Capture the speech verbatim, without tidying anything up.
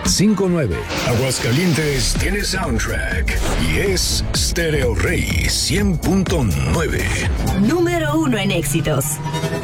cinco nueve. Aguascalientes tiene soundtrack y es Stereo Rey cien punto nueve. Número uno en éxitos.